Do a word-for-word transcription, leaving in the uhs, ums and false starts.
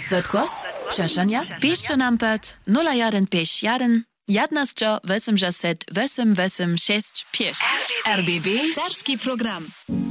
Wët kos? Przeszania? Pieszczo nampet, nula jeden pięć jeden, jedenaście osiemdziesiąt osiem osiem sześć pięć. R B B Serski program.